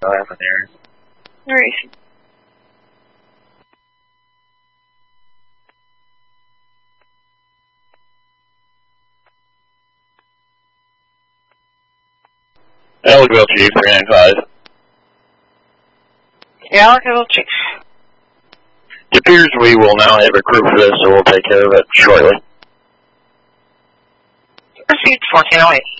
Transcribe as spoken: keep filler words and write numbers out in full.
five in there. Where is he? Ellicville Chief, three nine five. Yeah, Ellicville Chief. It appears we will now have a crew for this, so we'll take care of it shortly. Proceed fourteen oh eight.